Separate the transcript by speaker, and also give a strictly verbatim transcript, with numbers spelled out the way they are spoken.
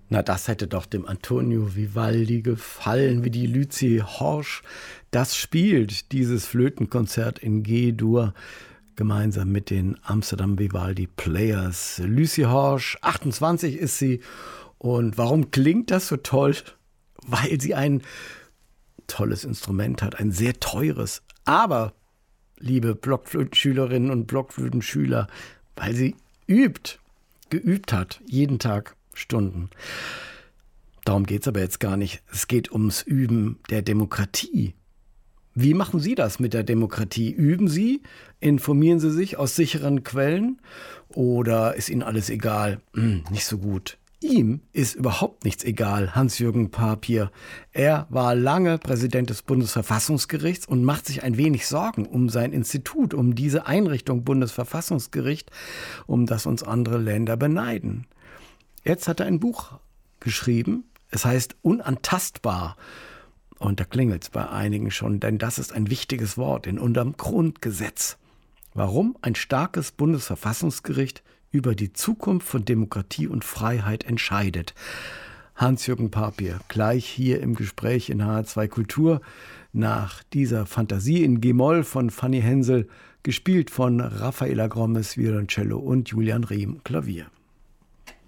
Speaker 1: Na, das hätte doch dem Antonio Vivaldi gefallen, wie die Lucie Horsch das spielt, dieses Flötenkonzert in G-Dur, gemeinsam mit den Amsterdam Vivaldi Players. Lucie Horsch, achtundzwanzig ist sie. Und warum klingt das so toll? Weil sie ein tolles Instrument hat, ein sehr teures. Aber, liebe Blockflötenschülerinnen und Blockflötenschüler, weil sie übt, geübt hat, jeden Tag Stunden. Darum geht es aber jetzt gar nicht. Es geht ums Üben der Demokratie. Wie machen Sie das mit der Demokratie? Üben Sie? Informieren Sie sich aus sicheren Quellen? Oder ist Ihnen alles egal? Hm, nicht so gut. Ihm ist überhaupt nichts egal, Hans-Jürgen Papier. Er war lange Präsident des Bundesverfassungsgerichts und macht sich ein wenig Sorgen um sein Institut, um diese Einrichtung Bundesverfassungsgericht, um das uns andere Länder beneiden. Jetzt hat er ein Buch geschrieben, es heißt Unantastbar. Und da klingelt es bei einigen schon, denn das ist ein wichtiges Wort in unserem Grundgesetz. Warum ein starkes Bundesverfassungsgericht über die Zukunft von Demokratie und Freiheit entscheidet. Hans-Jürgen Papier, gleich hier im Gespräch in H R zwei Kultur, nach dieser Fantasie in G-Moll von Fanny Hensel, gespielt von Raffaella Grommes, Violoncello und Julian Riem, Klavier.